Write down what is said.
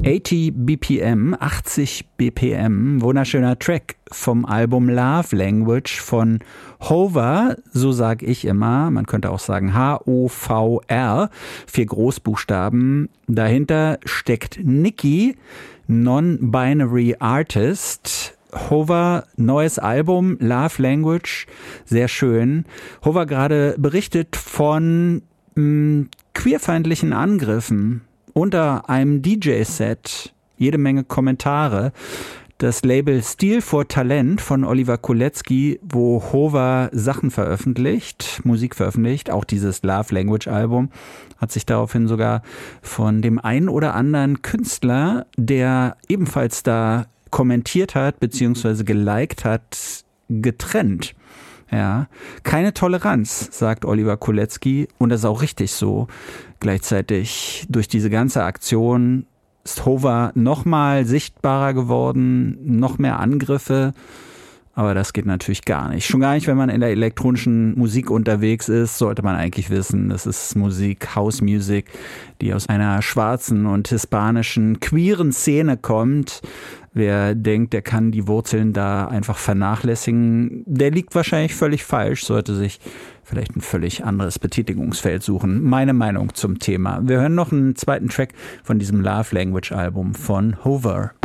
80 BPM, 80 BPM, wunderschöner Track vom Album Love Language von Hover, so sage ich immer, man könnte auch sagen H-O-V-R, 4 Großbuchstaben. Dahinter steckt Nikki, Non-Binary Artist. Hover, neues Album, Love Language, sehr schön. Hover gerade berichtet von queerfeindlichen Angriffen unter einem DJ-Set, jede Menge Kommentare. Das Label Stil for Talent von Oliver Kolecki, wo Hover Sachen veröffentlicht, Musik veröffentlicht, auch dieses Love Language Album, hat sich daraufhin sogar von dem einen oder anderen Künstler, der ebenfalls da kommentiert hat, beziehungsweise geliked hat, getrennt. Ja, keine Toleranz, sagt Oliver Kolecki, und das ist auch richtig so. Gleichzeitig durch diese ganze Aktion ist Hover noch mal sichtbarer geworden, noch mehr Angriffe, aber das geht natürlich gar nicht. Schon gar nicht, wenn man in der elektronischen Musik unterwegs ist, sollte man eigentlich wissen, das ist Musik, House Music, die aus einer schwarzen und hispanischen queeren Szene kommt. Wer denkt, der kann die Wurzeln da einfach vernachlässigen, der liegt wahrscheinlich völlig falsch, sollte sich vielleicht ein völlig anderes Betätigungsfeld suchen. Meine Meinung zum Thema. Wir hören noch einen zweiten Track von diesem Love Language Album von Hover.